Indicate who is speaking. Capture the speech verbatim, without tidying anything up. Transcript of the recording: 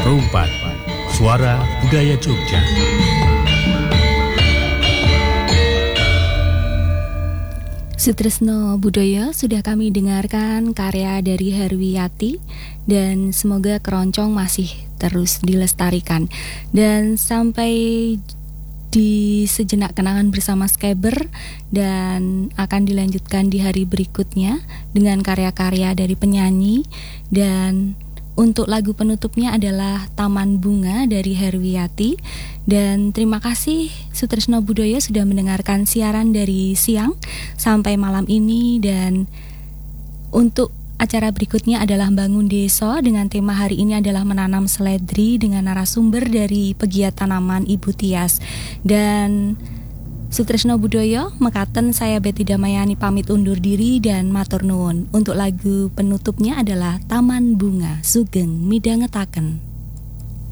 Speaker 1: Rumpat, suara budaya Jogja.
Speaker 2: Sutresno Budaya, sudah kami dengarkan karya dari Herwiyati, dan semoga keroncong masih terus dilestarikan. Dan sampai di sejenak kenangan bersama Skeber, dan akan dilanjutkan di hari berikutnya dengan karya-karya dari penyanyi. Dan untuk lagu penutupnya adalah Taman Bunga dari Herwiyati. Dan terima kasih Sutresno Budaya sudah mendengarkan siaran dari siang sampai malam ini. Dan untuk acara berikutnya adalah Bangun Desa, dengan tema hari ini adalah menanam seledri dengan narasumber dari pegiat tanaman Ibu Tias. Dan Sutresno Budaya mekaten, saya Betty Damayani pamit undur diri dan matur nuwun. Untuk lagu penutupnya adalah Taman Bunga, sugeng midhangetaken.